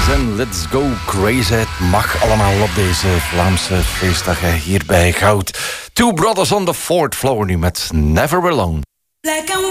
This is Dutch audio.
en Let's Go Crazy. Het mag allemaal op deze Vlaamse feestdag hier bij Goud. Two Brothers on the Fourth Floor nu met Never Alone.